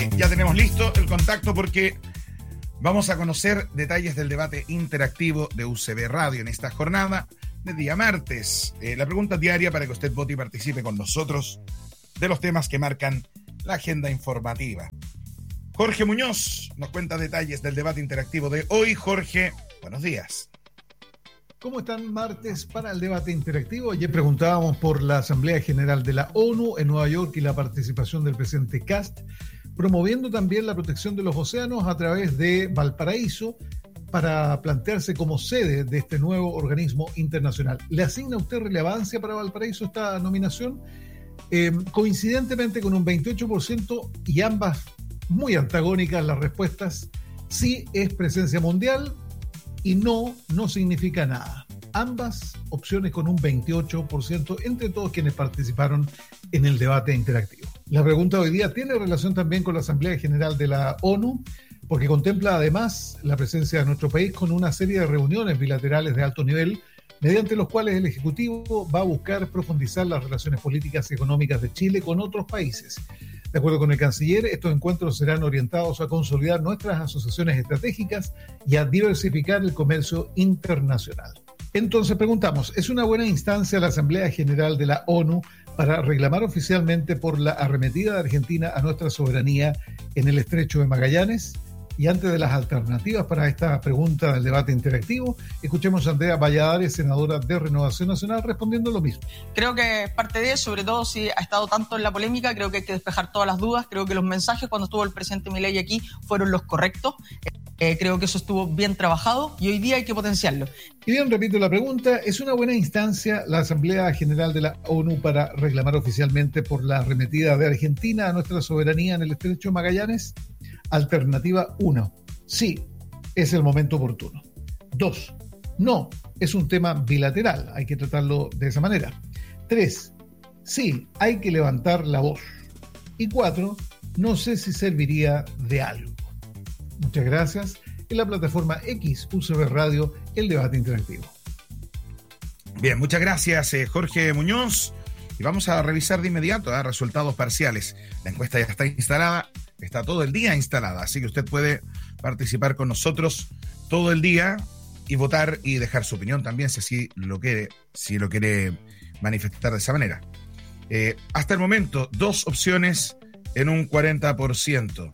Ya tenemos listo el contacto porque vamos a conocer detalles del debate interactivo de UCB Radio en esta jornada de día martes. La pregunta diaria para que usted vote y participe con nosotros de los temas que marcan la agenda informativa. Jorge Muñoz nos cuenta detalles del debate interactivo de hoy. Jorge, buenos días. ¿Cómo están? Martes para el debate interactivo. Ayer preguntábamos por la Asamblea General de la ONU en Nueva York y la participación del presidente Kast, promoviendo también la protección de los océanos a través de Valparaíso para plantearse como sede de este nuevo organismo internacional. ¿Le asigna usted relevancia para Valparaíso esta nominación? Coincidentemente con un 28% y ambas muy antagónicas las respuestas, sí es presencia mundial y no significa nada. Ambas opciones con un 28% entre todos quienes participaron en el debate interactivo. La pregunta de hoy día tiene relación también con la Asamblea General de la ONU, porque contempla además la presencia de nuestro país con una serie de reuniones bilaterales de alto nivel, mediante los cuales el Ejecutivo va a buscar profundizar las relaciones políticas y económicas de Chile con otros países. De acuerdo con el canciller, estos encuentros serán orientados a consolidar nuestras asociaciones estratégicas y a diversificar el comercio internacional. Entonces preguntamos, ¿es una buena instancia la Asamblea General de la ONU para reclamar oficialmente por la arremetida de Argentina a nuestra soberanía en el Estrecho de Magallanes? Y antes de las alternativas para esta pregunta del debate interactivo, escuchemos a Andrea Valladares, senadora de Renovación Nacional, respondiendo lo mismo. Creo que parte de eso, sobre todo si ha estado tanto en la polémica, creo que hay que despejar todas las dudas. Creo que los mensajes cuando estuvo el presidente Milei aquí fueron los correctos. Creo que eso estuvo bien trabajado y hoy día hay que potenciarlo. Y bien, repito la pregunta, ¿es una buena instancia la Asamblea General de la ONU para reclamar oficialmente por la arremetida de Argentina a nuestra soberanía en el Estrecho de Magallanes? Alternativa 1, sí, es el momento oportuno. 2, no, es un tema bilateral, hay que tratarlo de esa manera. 3, sí, hay que levantar la voz. Y 4, no sé si serviría de algo. Muchas gracias. En la plataforma X, UCB Radio, el debate interactivo. Bien, muchas gracias, Jorge Muñoz. Y vamos a revisar de inmediato resultados parciales. La encuesta ya está instalada, está todo el día instalada, así que usted puede participar con nosotros todo el día y votar y dejar su opinión también, si así lo quiere manifestar de esa manera. Hasta el momento, 2 opciones en un 40%.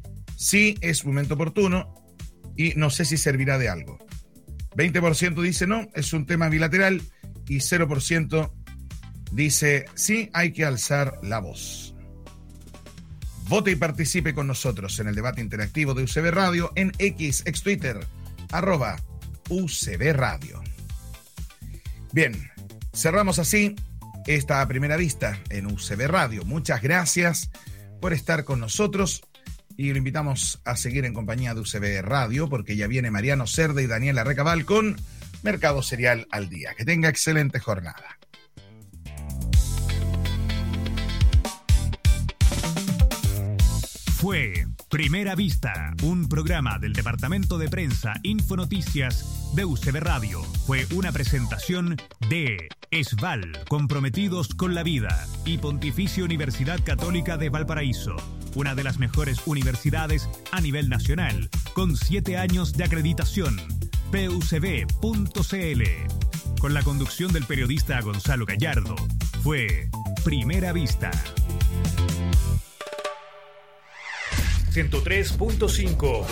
Sí es momento oportuno y no sé si servirá de algo. 20% dice no, es un tema bilateral y 0% dice sí, hay que alzar la voz. Vote y participe con nosotros en el debate interactivo de UCB Radio en X, ex Twitter, @UCB Radio. Bien, cerramos así esta primera vista en UCB Radio. Muchas gracias por estar con nosotros y lo invitamos a seguir en compañía de UCB Radio porque ya viene Mariano Cerda y Daniela Recabal con Mercado Cereal al Día. Que tenga excelente jornada. Fue Primera Vista, un programa del Departamento de Prensa Infonoticias de UCB Radio. Fue una presentación de ESVAL, comprometidos con la vida, y Pontificia Universidad Católica de Valparaíso, una de las mejores universidades a nivel nacional, con 7 años de acreditación. pucb.cl. Con la conducción del periodista Gonzalo Gallardo. Fue Primera Vista. 103.5.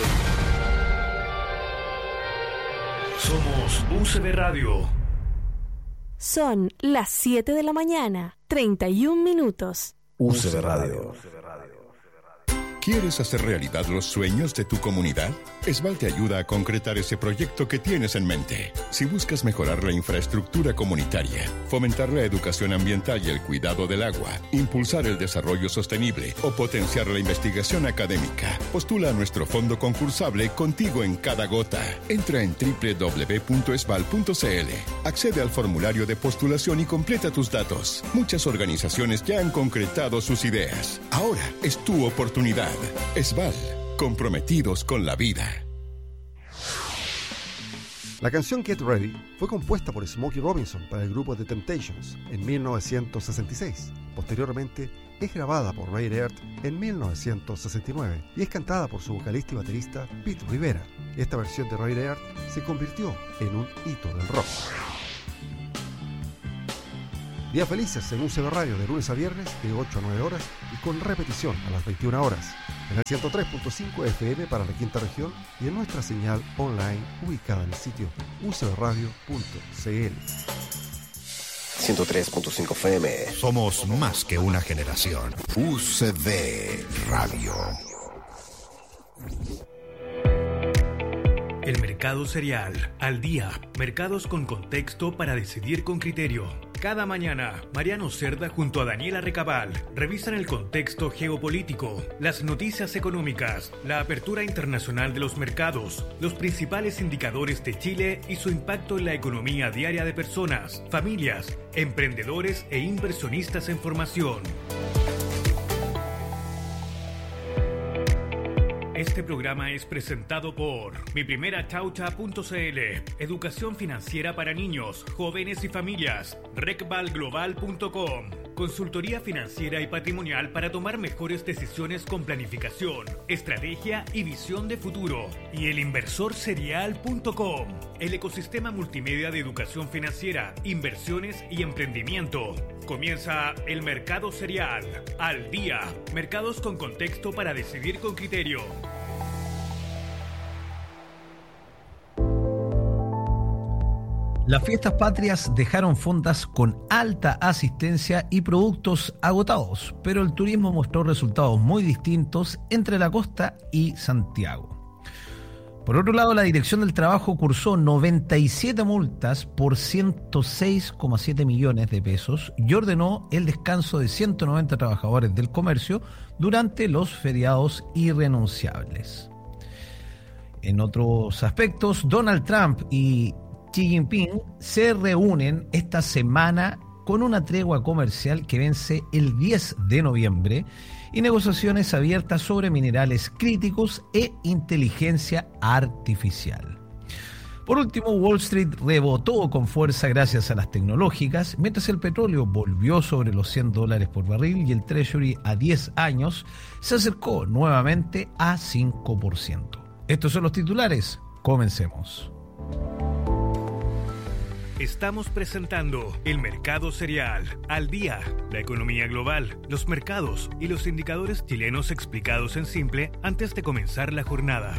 Somos UCB Radio. Son las 7 de la mañana, 31 minutos. UCB Radio. ¿Quieres hacer realidad los sueños de tu comunidad? ESVAL te ayuda a concretar ese proyecto que tienes en mente. Si buscas mejorar la infraestructura comunitaria, fomentar la educación ambiental y el cuidado del agua, impulsar el desarrollo sostenible o potenciar la investigación académica, postula a nuestro fondo concursable Contigo en Cada Gota. Entra en www.esval.cl, accede al formulario de postulación y completa tus datos. Muchas organizaciones ya han concretado sus ideas. Ahora es tu oportunidad. ESVAL, comprometidos con la vida. La canción Get Ready fue compuesta por Smokey Robinson para el grupo The Temptations en 1966. Posteriormente, es grabada por Ray Earth en 1969 y es cantada por su vocalista y baterista Pete Rivera. Esta versión de Ray Earth se convirtió en un hito del rock. Días felices en UCB Radio de lunes a viernes de 8 a 9 horas y con repetición a las 21 horas en el 103.5 FM para la quinta región y en nuestra señal online ubicada en el sitio ucbradio.cl. 103.5 FM. Somos más que una generación. UCB Radio. El mercado cereal, al día, mercados con contexto para decidir con criterio. Cada mañana, Mariano Cerda junto a Daniela Recabal revisan el contexto geopolítico, las noticias económicas, la apertura internacional de los mercados, los principales indicadores de Chile y su impacto en la economía diaria de personas, familias, emprendedores e inversionistas en formación. Este programa es presentado por miprimerachaucha.cl, educación financiera para niños, jóvenes y familias, recvalglobal.com, consultoría financiera y patrimonial para tomar mejores decisiones con planificación, estrategia y visión de futuro, y elinversorserial.com, el ecosistema multimedia de educación financiera, inversiones y emprendimiento. Comienza el mercado cereal, al día, mercados con contexto para decidir con criterio. Las fiestas patrias dejaron fondas con alta asistencia y productos agotados, pero el turismo mostró resultados muy distintos entre la costa y Santiago. Por otro lado, la Dirección del Trabajo cursó 97 multas por 106,7 millones de pesos y ordenó el descanso de 190 trabajadores del comercio durante los feriados irrenunciables. En otros aspectos, Donald Trump y Xi Jinping se reúnen esta semana con una tregua comercial que vence el 10 de noviembre y negociaciones abiertas sobre minerales críticos e inteligencia artificial. Por último, Wall Street rebotó con fuerza gracias a las tecnológicas, mientras el petróleo volvió sobre los $100 por barril y el Treasury a 10 años se acercó nuevamente a 5%. Estos son los titulares. Comencemos. Estamos presentando el mercado cereal, al día, la economía global, los mercados y los indicadores chilenos explicados en simple antes de comenzar la jornada.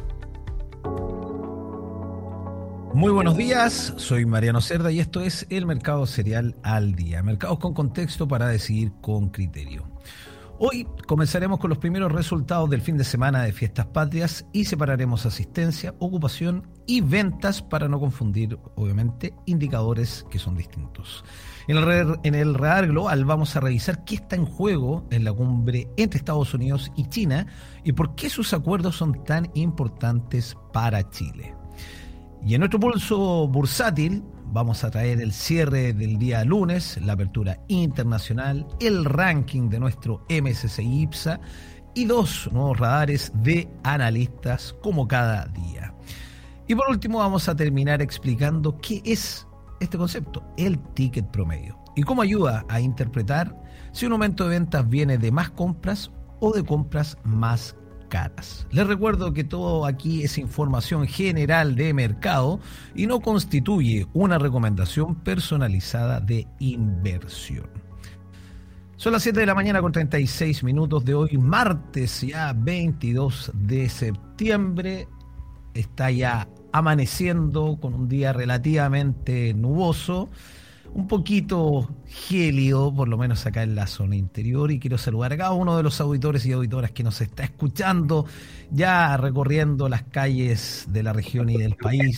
Muy buenos días, soy Mariano Cerda y esto es el mercado cereal al día, mercados con contexto para decidir con criterio. Hoy comenzaremos con los primeros resultados del fin de semana de fiestas patrias y separaremos asistencia, ocupación y ventas para no confundir, obviamente, indicadores que son distintos. En el radar global vamos a revisar qué está en juego en la cumbre entre Estados Unidos y China y por qué sus acuerdos son tan importantes para Chile. Y en nuestro pulso bursátil vamos a traer el cierre del día lunes, la apertura internacional, el ranking de nuestro MSCI IPSA y 2 nuevos radares de analistas como cada día. Y por último vamos a terminar explicando qué es este concepto, el ticket promedio, y cómo ayuda a interpretar si un aumento de ventas viene de más compras o de compras más caras. Les recuerdo que todo aquí es información general de mercado y no constituye una recomendación personalizada de inversión. Son las 7 de la mañana con 36 minutos de hoy, martes ya 22 de septiembre. Está ya amaneciendo con un día relativamente nuboso, un poquito gélido, por lo menos acá en la zona interior, y quiero saludar a cada uno de los auditores y auditoras que nos está escuchando, ya recorriendo las calles de la región y del país,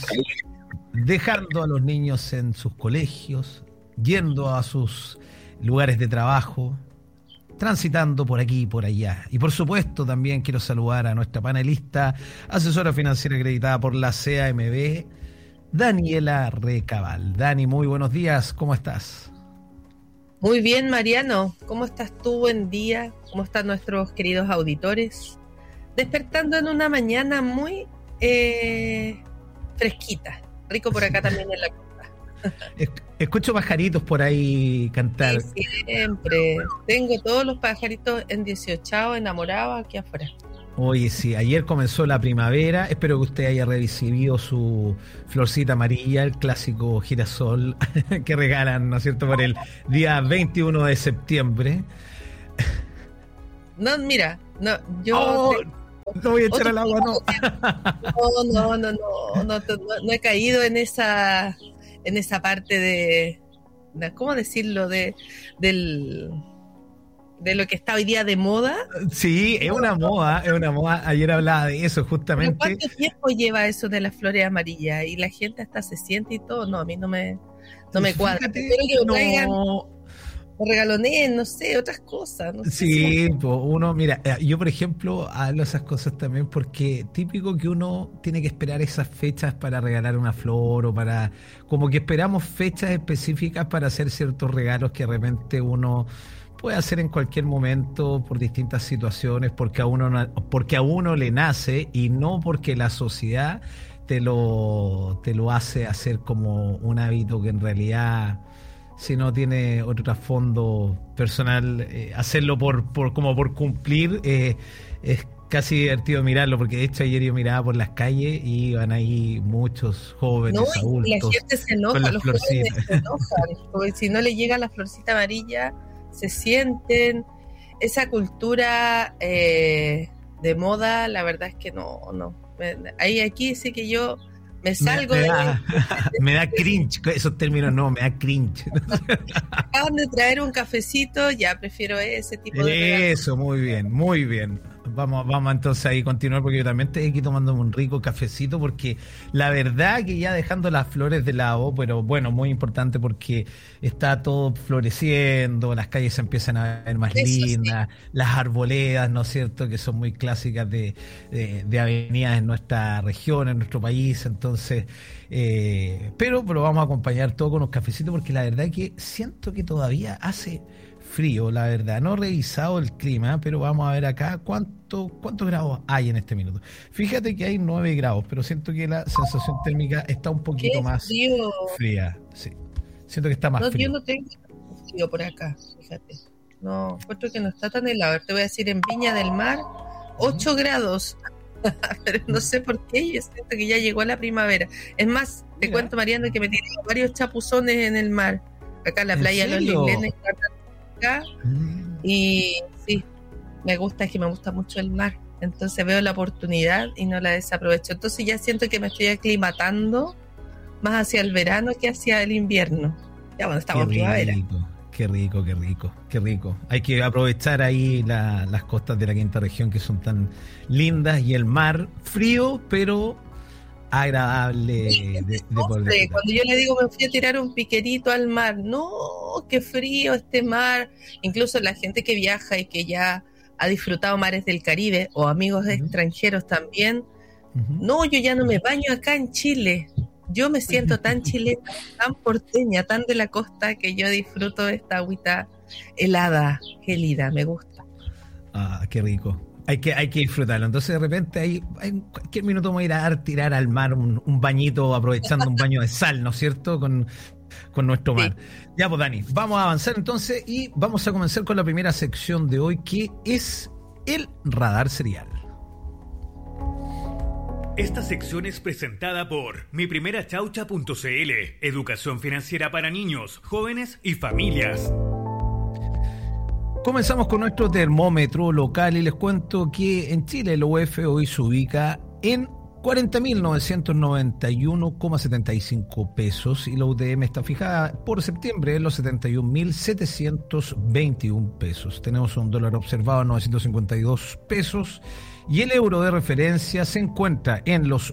dejando a los niños en sus colegios, yendo a sus lugares de trabajo, transitando por aquí y por allá. Y por supuesto también quiero saludar a nuestra panelista, asesora financiera acreditada por la CAMB, Daniela Recabal. Dani, muy buenos días, ¿cómo estás? Muy bien, Mariano, ¿cómo estás tú? Buen día, ¿cómo están nuestros queridos auditores? Despertando en una mañana muy fresquita, rico por acá también en la costa. Escucho pajaritos por ahí cantar. Sí, siempre. Tengo todos los pajaritos en 18 enamorados aquí afuera. Oye, sí, ayer comenzó la primavera. Espero que usted haya recibido su florcita amarilla, el clásico girasol que regalan, ¿no es cierto?, por el día 21 de septiembre. No, mira, no, yo... No voy a echar al agua, no. No he caído en esa parte de ¿cómo decirlo? De lo que está hoy día de moda. Sí, es una moda. Ayer hablaba de eso, justamente. ¿Cuánto tiempo lleva eso de las flores amarillas? Y la gente hasta se siente y todo. No, a mí no me cuadra. Fíjate, espero que me traigan, me regaloneen, no sé, otras cosas. No sé sí, pues uno, mira, yo por ejemplo hablo esas cosas también porque típico que uno tiene que esperar esas fechas para regalar una flor o para, como que esperamos fechas específicas para hacer ciertos regalos que de repente uno puede hacer en cualquier momento por distintas situaciones, porque a uno le nace y no porque la sociedad te lo hace hacer como un hábito que en realidad, si no tiene otro trasfondo personal, hacerlo por cumplir, es casi divertido mirarlo, porque de hecho ayer yo miraba por las calles y iban ahí muchos jóvenes, adultos. La gente se enoja, los jóvenes se enojan, porque si no le llega la florcita amarilla, se sienten. Esa cultura de moda, la verdad es que no. Aquí sí que yo me salgo me da cringe, esos términos me da cringe. Acaban de traer un cafecito, ya prefiero ese tipo de regalos. Eso, muy bien. Vamos entonces ahí a continuar, porque yo también estoy aquí tomándome un rico cafecito, porque la verdad que ya dejando las flores de lado, pero bueno, muy importante porque está todo floreciendo, las calles se empiezan a ver más lindas, sí. Las arboledas, ¿no es cierto?, que son muy clásicas de avenidas en nuestra región, en nuestro país, entonces, pero vamos a acompañar todo con unos cafecitos, porque la verdad que siento que todavía hace frío, la verdad. No he revisado el clima, pero vamos a ver acá cuántos grados hay en este minuto. Fíjate que hay 9 grados, pero siento que la sensación térmica está un poquito más fría. Sí. Siento que está más frío. Yo no tengo frío por acá, fíjate. No, encuentro que no está tan helado. A ver, te voy a decir, en Viña del Mar, 8 grados. Pero no sé por qué, yo siento que ya llegó la primavera. Es más, te cuento, Mariano, que me tiré varios chapuzones en el mar. Acá en la playa Los Liglenes, acá, y sí, me gusta mucho el mar, entonces veo la oportunidad y no la desaprovecho, entonces ya siento que me estoy aclimatando más hacia el verano que hacia el invierno, ya bueno, estamos en primavera. Qué rico. Hay que aprovechar ahí las costas de la quinta región, que son tan lindas, y el mar frío pero agradable de poder. Cuando yo le digo me fui a tirar un piquerito al mar, no, qué frío este mar. Incluso la gente que viaja y que ya ha disfrutado mares del Caribe, o amigos extranjeros también, no, yo ya no me baño acá en Chile. Yo me siento tan chilena, tan porteña, tan de la costa, que yo disfruto de esta agüita helada, gélida, me gusta. Qué rico. Hay que disfrutarlo. Entonces de repente hay en cualquier minuto vamos a ir a tirar al mar un bañito, aprovechando un baño de sal, ¿no es cierto?, con nuestro mar. Sí. Ya pues, Dani, vamos a avanzar entonces y vamos a comenzar con la primera sección de hoy, que es el radar serial. Esta sección es presentada por miprimerachaucha.cl, educación financiera para niños, jóvenes y familias. Comenzamos con nuestro termómetro local y les cuento que en Chile el UF hoy se ubica en 40.991,75 pesos y la UTM está fijada por septiembre en los 71.721 pesos. Tenemos un dólar observado en 952 pesos y el euro de referencia se encuentra en los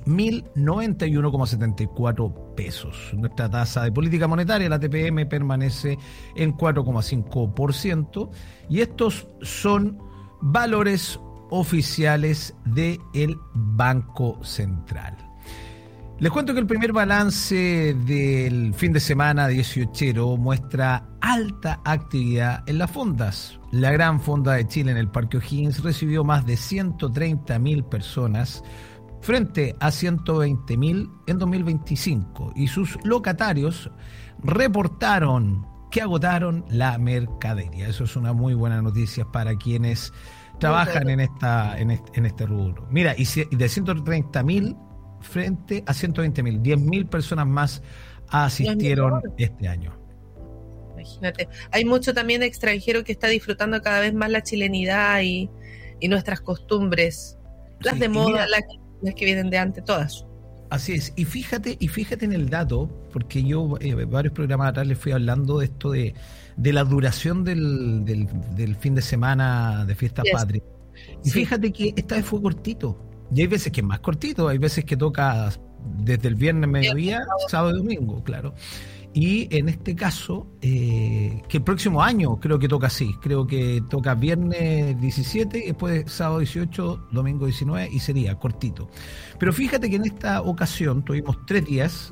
1.091,74 pesos. Nuestra tasa de política monetaria, la TPM, permanece en 4,5% y estos son valores oficiales del Banco Central. Les cuento que el primer balance del fin de semana 18 muestra alta actividad en las fondas. La gran fonda de Chile en el Parque O'Higgins recibió más de 130.000 personas frente a 120.000 en 2025. Y sus locatarios reportaron que agotaron la mercadería. Eso es una muy buena noticia para quienes trabajan en este rubro. Mira, y de 130.000 frente a 120.000, 10.000 personas más asistieron este año. Imagínate, hay mucho también extranjero que está disfrutando cada vez más la chilenidad y nuestras costumbres, las de moda, las que vienen de antes, todas. Así es, y fíjate en el dato, porque yo varios programas atrás les fui hablando de esto de la duración del fin de semana de fiesta patria. Y fíjate que esta vez fue cortito, y hay veces que es más cortito, hay veces que toca desde el viernes mediodía, sábado y domingo, claro. Y en este caso, que el próximo año creo que toca así, creo que toca viernes 17, después sábado 18, domingo 19 y sería cortito. Pero fíjate que en esta ocasión tuvimos 3 días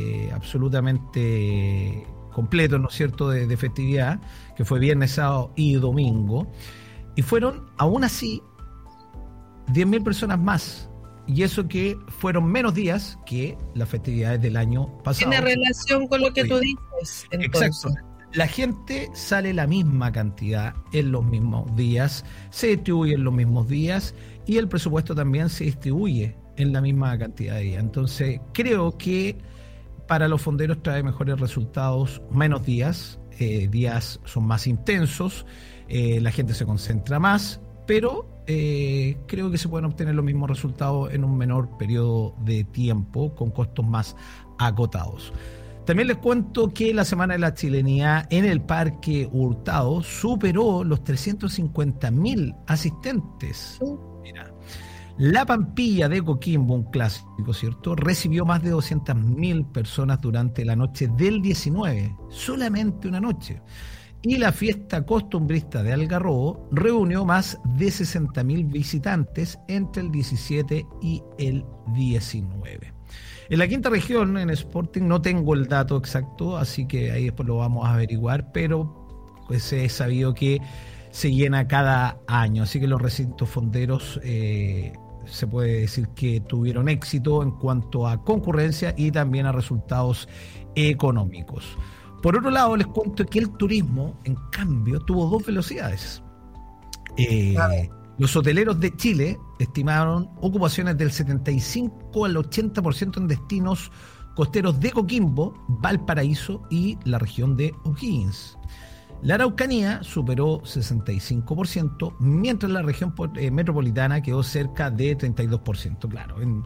absolutamente completos, ¿no es cierto?, de festividad, que fue viernes, sábado y domingo, y fueron aún así 10.000 personas más. Y eso que fueron menos días que las festividades del año pasado. Tiene relación con lo que tú dices. Entonces. Exacto. La gente sale la misma cantidad en los mismos días, se distribuye en los mismos días y el presupuesto también se distribuye en la misma cantidad de días. Entonces, creo que para los fonderos trae mejores resultados, menos días, días son más intensos, la gente se concentra más, pero creo que se pueden obtener los mismos resultados en un menor periodo de tiempo con costos más acotados. También les cuento que la Semana de la Chilenidad en el Parque Hurtado superó los 350.000 asistentes. Mira, la Pampilla de Coquimbo, un clásico, ¿cierto?, recibió más de 200.000 personas durante la noche del 19, solamente una noche. Y la fiesta costumbrista de Algarrobo reunió más de 60.000 visitantes entre el 17 y el 19. En la quinta región, en Sporting, no tengo el dato exacto, así que ahí después lo vamos a averiguar, pero pues he sabido que se llena cada año, así que los recintos fonderos se puede decir que tuvieron éxito en cuanto a concurrencia y también a resultados económicos. Por otro lado, les cuento que el turismo, en cambio, tuvo 2 velocidades. Los hoteleros de Chile estimaron ocupaciones del 75 al 80% en destinos costeros de Coquimbo, Valparaíso y la región de O'Higgins. La Araucanía superó 65%, mientras la región metropolitana quedó cerca de 32%. Claro, en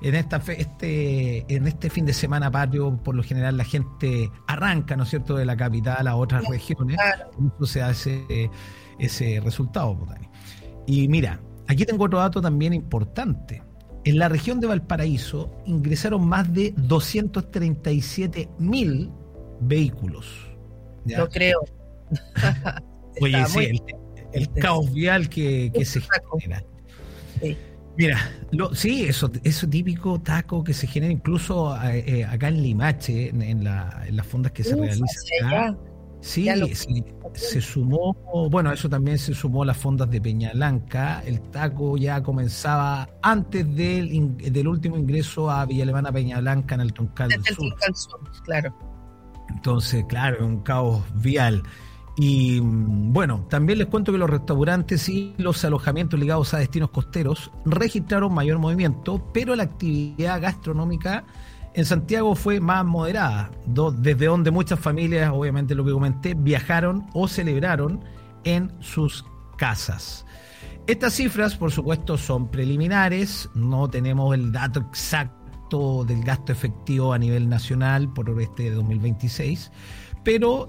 este fin de semana patrio, por lo general la gente arranca, ¿no es cierto?, de la capital a otras regiones, eso se hace ese resultado, Dani. Y mira, aquí tengo otro dato también importante. En la región de Valparaíso ingresaron más de 237.000 vehículos. ¿Ya? Lo creo. Oye, sí, el caos vial que se genera. Sí. Mira, eso típico taco que se genera incluso acá en Limache, en las fondas que se realizan acá. Sí, se sumó, bueno, eso también se sumó a las fondas de Peña Blanca. El taco ya comenzaba antes del último ingreso a Villa Alemana, Peña Blanca, en el Troncal del Sur. Claro. Entonces, claro, es un caos vial. Y bueno, también les cuento que los restaurantes y los alojamientos ligados a destinos costeros registraron mayor movimiento, pero la actividad gastronómica en Santiago fue más moderada, desde donde muchas familias, obviamente lo que comenté, viajaron o celebraron en sus casas. Estas cifras, por supuesto, son preliminares, no tenemos el dato exacto del gasto efectivo a nivel nacional por este 2026, pero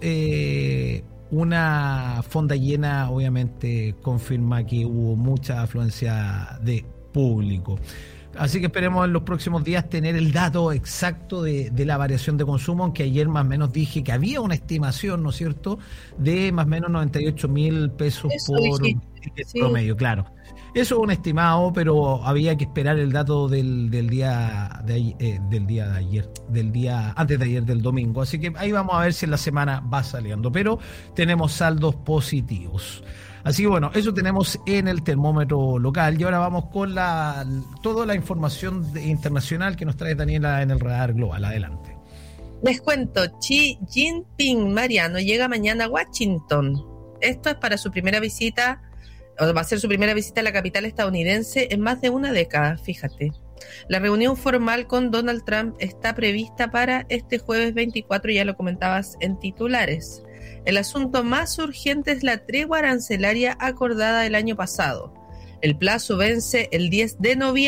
una fonda llena obviamente confirma que hubo mucha afluencia de público. Así que esperemos en los próximos días tener el dato exacto de la variación de consumo, aunque ayer más o menos dije que había una estimación, ¿no es cierto?, de más o menos 98.000 pesos por promedio, claro. Eso es un estimado, pero había que esperar el dato del día antes de ayer, del domingo. Así que ahí vamos a ver si en la semana va saliendo, pero tenemos saldos positivos. Así que bueno, eso tenemos en el termómetro local. Y ahora vamos con toda la información internacional que nos trae Daniela en el radar global. Adelante. Les cuento, Xi Jinping, Mariano, llega mañana a Washington. Esto es para su primera visita, o va a ser su primera visita a la capital estadounidense en más de una década, fíjate. La reunión formal con Donald Trump está prevista para este jueves 24, ya lo comentabas en titulares. El asunto más urgente es la tregua arancelaria acordada el año pasado. El plazo vence el 10 de noviembre.